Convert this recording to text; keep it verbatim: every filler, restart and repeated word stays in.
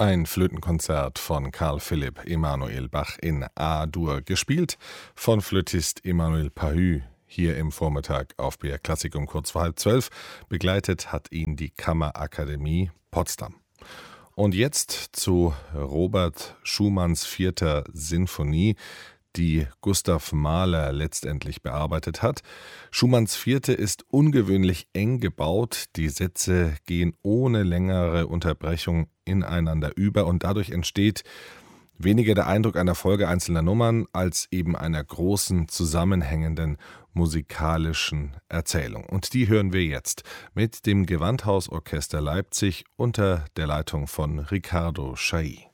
Ein Flötenkonzert von Carl Philipp Emanuel Bach in A-Dur, gespielt von Flötist Emmanuel Pahü. Hier im Vormittag auf B R Klassik um kurz vor halb zwölf. Begleitet hat ihn die Kammerakademie Potsdam. Und jetzt zu Robert Schumanns vierter Sinfonie, die Gustav Mahler letztendlich bearbeitet hat. Schumanns vierte ist ungewöhnlich eng gebaut. Die Sätze gehen ohne längere Unterbrechung ineinander über und dadurch entsteht weniger der Eindruck einer Folge einzelner Nummern als eben einer großen, zusammenhängenden musikalischen Erzählung. Und die hören wir jetzt mit dem Gewandhausorchester Leipzig unter der Leitung von Riccardo Chailly.